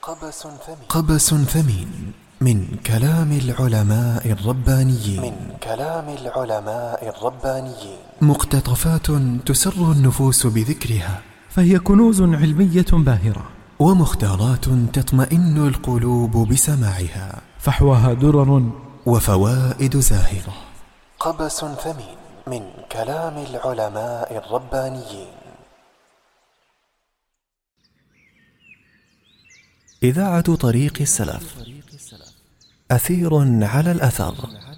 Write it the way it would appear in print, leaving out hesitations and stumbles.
قبس ثمين من كلام العلماء الربانيين مقتطفات تسر النفوس بذكرها، فهي كنوز علمية باهرة، ومختارات تطمئن القلوب بسماعها، فحواها درر وفوائد زاهرة. قبس ثمين من كلام العلماء الربانيين. إذاعة طريق السلف، أثير على الأثر.